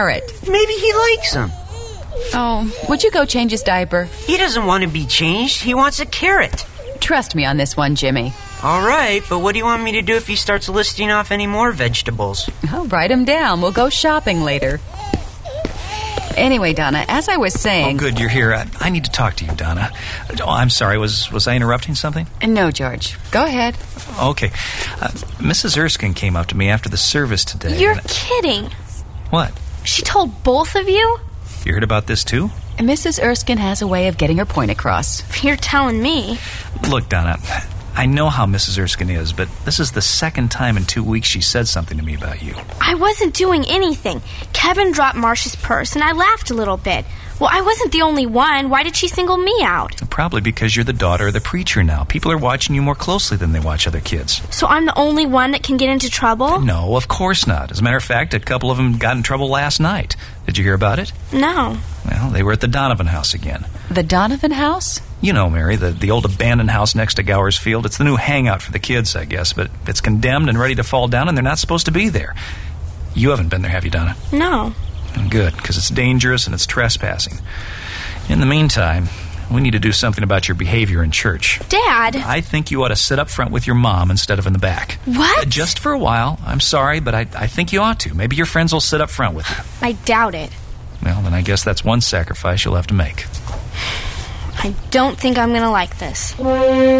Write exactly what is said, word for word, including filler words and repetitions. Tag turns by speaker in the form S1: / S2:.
S1: carrot.
S2: Maybe he likes them.
S1: Oh, would you go change his diaper?
S2: He doesn't want to be changed. He wants a carrot.
S1: Trust me on this one, Jimmy.
S2: All right, but what do you want me to do if he starts listing off any more vegetables?
S1: I'll write him down. We'll go shopping later. Anyway, Donna, as I was saying...
S3: Oh, good, you're here. I, I need to talk to you, Donna. Oh, I'm sorry. Was was I interrupting something?
S1: No, George. Go ahead.
S3: Okay. Uh, Missus Erskine came up to me after the service today.
S4: You're
S3: and...
S4: kidding.
S3: What?
S4: She told both of you?
S3: You heard about this, too?
S1: Missus Erskine has a way of getting her point across.
S4: You're telling me.
S3: Look, Donna, I know how Missus Erskine is, but this is the second time in two weeks she said something to me about you.
S4: I wasn't doing anything. Kevin dropped Marcia's purse, and I laughed a little bit. Well, I wasn't the only one. Why did she single me out?
S3: Probably because you're the daughter of the preacher now. People are watching you more closely than they watch other kids.
S4: So I'm the only one that can get into trouble?
S3: No, of course not. As a matter of fact, a couple of them got in trouble last night. Did you hear about it?
S4: No.
S3: Well, they were at the Donovan house again.
S1: The Donovan house?
S3: You know, Mary, the, the old abandoned house next to Gower's Field. It's the new hangout for the kids, I guess, but it's condemned and ready to fall down, and they're not supposed to be there. You haven't been there, have you, Donna?
S4: No.
S3: Good, because it's dangerous and it's trespassing. In the meantime, we need to do something about your behavior in church.
S4: Dad!
S3: I think you ought to sit up front with your mom instead of in the back.
S4: What?
S3: Just for a while. I'm sorry, but I, I think you ought to. Maybe your friends will sit up front with you.
S4: I doubt it.
S3: Well, then I guess that's one sacrifice you'll have to make.
S4: I don't think I'm going to like this.